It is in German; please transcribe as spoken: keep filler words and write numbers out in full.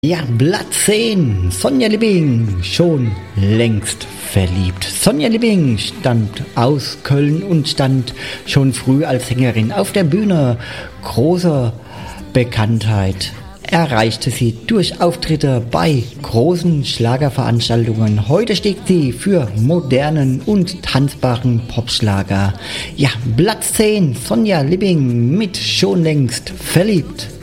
Ja, Blatt zehn. Sonja Lipping, schon längst verliebt. Sonja Lipping stammt aus Köln und stand schon früh als Sängerin auf der Bühne. Große Bekanntheit erreichte sie durch Auftritte bei großen Schlagerveranstaltungen. Heute steht sie für modernen und tanzbaren Popschlager. Ja, Blatt zehn. Sonja Lipping mit schon längst verliebt.